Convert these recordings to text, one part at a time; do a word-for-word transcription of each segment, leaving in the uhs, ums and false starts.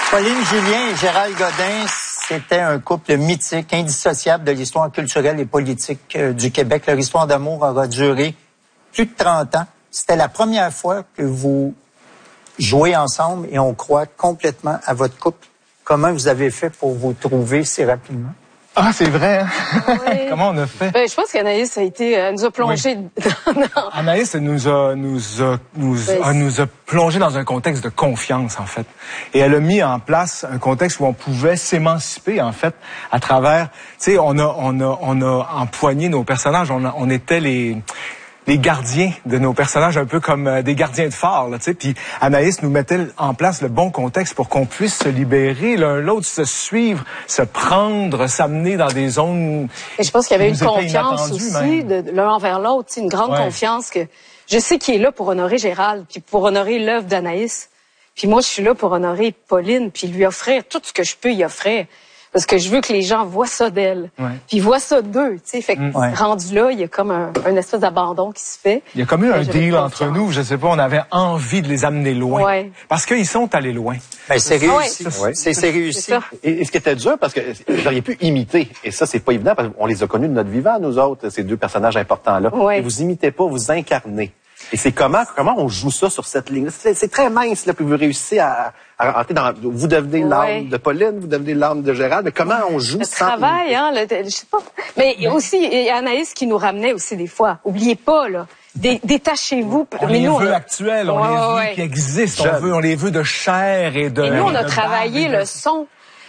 Pauline Julien et Gérald Godin, c'était un couple mythique, indissociable de l'histoire culturelle et politique euh, du Québec. Leur histoire d'amour aura duré plus de trente ans. C'était la première fois que vous jouez ensemble et on croit complètement à votre couple. Comment vous avez fait pour vous trouver si rapidement? Ah, c'est vrai, hein? Oui. Comment on a fait? Ben, je pense qu'Anaïs a été, elle nous a plongé Oui. dans... Anaïs nous a, nous a, nous Ben, a, nous a plongé dans un contexte de confiance, en fait. Et elle a mis en place un contexte où on pouvait s'émanciper, en fait, à travers, tu sais, on a, on a, on a empoigné nos personnages, on, a, on était les... les gardiens de nos personnages, un peu comme euh, des gardiens de phare, là, tu sais. Puis Anaïs nous mettait en place le bon contexte pour qu'on puisse se libérer l'un l'autre, se suivre, se prendre, s'amener dans des zones. Et je pense qu'il y avait une qui nous étaient confiance aussi inattendues, même. de, de l'un envers l'autre, tu sais, une grande Ouais. confiance que je sais qu'il est là pour honorer Gérald, puis pour honorer l'œuvre d'Anaïs. Puis moi, je suis là pour honorer Pauline, puis lui offrir tout ce que je peux y offrir. Parce que je veux que les gens voient ça d'elle, Ouais. puis ils voient ça d'eux, tu sais. Fait que Ouais. rendu là, il y a comme un, un espèce d'abandon qui se fait. Il y a comme eu un J'avais deal confiance. entre nous, je sais pas, on avait envie de les amener loin. Ouais. Parce qu'ils sont allés loin. Ben, c'est Ah réussi. ouais. C'est, c'est réussi. C'est ça. Et, et ce qui était dur, parce que vous auriez pu imiter, et ça, c'est pas évident, parce qu'on les a connus de notre vivant, nous autres, ces deux personnages importants-là. Ouais. Et vous imitez pas, vous incarnez. Et c'est comment comment on joue ça sur cette ligne. C'est, c'est très mince, là, puis vous réussissez à, à rentrer dans... Vous devenez l'âme Ouais. de Pauline, vous devenez l'âme de Gérald, mais comment on joue Le sans... travail, hein, le, je sais pas. Mais il y a aussi, il y a Anaïs qui nous ramenait aussi des fois. Oubliez pas, là. Dé- détachez-vous. On Mais les nous, veut on a- actuels, on Ouais, les veut ouais. qui existent, on, Jeunes. veut, on les veut de chair et de... Et nous, on a de travaillé barbe et de- le son,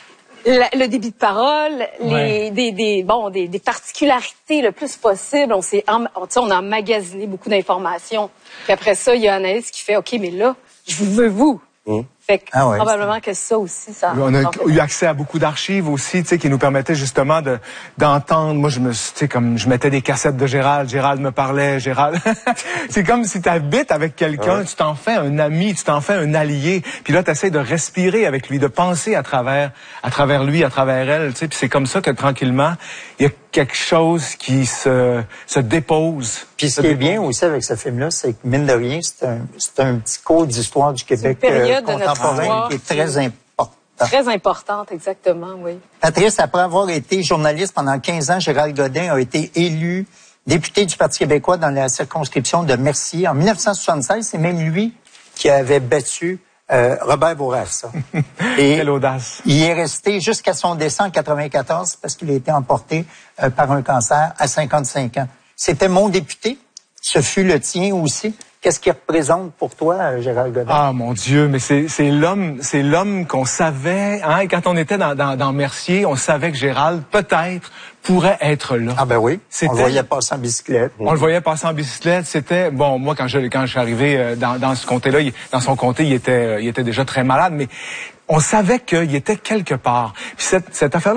la- le débit de parole, les, Ouais. des, des, bon, des, des particularités le plus possible. On s'est, em- on, tu sais, on a emmagasiné beaucoup d'informations. Puis après ça, il y a Anaïs qui fait, OK, mais là, je vous veux vous. Mmh. Fait que Ah ouais, probablement que ça aussi, ça. On a ça fait eu accès à beaucoup d'archives aussi, tu sais, qui nous permettaient justement de d'entendre. Moi, je me, tu sais, comme je mettais des cassettes de Gérald, Gérald me parlait, Gérald. C'est comme si tu habites avec quelqu'un, Ouais. tu t'en fais un ami, tu t'en fais un allié. Puis là, tu essaies de respirer avec lui, de penser à travers, à travers lui, à travers elle, tu sais. Puis c'est comme ça que tranquillement, il y a quelque chose qui se se dépose. Puis ce Se qui est dépose. bien aussi avec ce film-là, c'est que, mine de rien, c'est un, c'est un petit cours d'histoire du Québec une période euh, de notre contemporain histoire qui est qui- très important. très importante, exactement, oui. Patrice, après avoir été journaliste pendant quinze ans, Gérald Godin a été élu député du Parti québécois dans la circonscription de Mercier. En dix-neuf cent soixante-seize, c'est même lui qui avait battu euh, Robert Bourassa. Et Quelle audace. il est resté jusqu'à son décès en quatre-vingt-quatorze parce qu'il a été emporté euh, par un cancer à cinquante-cinq ans. C'était mon député. Ce fut le tien aussi. Qu'est-ce qu'il représente pour toi, euh, Gérald Godin? Ah mon Dieu, mais c'est c'est l'homme, c'est l'homme qu'on savait. Hein, quand on était dans, dans dans Mercier, on savait que Gérald peut-être pourrait être là. Ah ben oui, on C'était- le voyait passer en bicyclette. On le voyait passer en bicyclette. C'était bon. Moi, quand je quand je suis arrivé euh, dans dans ce comté-là, il- dans son comté, il était euh, il était déjà très malade, mais on savait qu'il était quelque part. Puis cette cette affaire-là.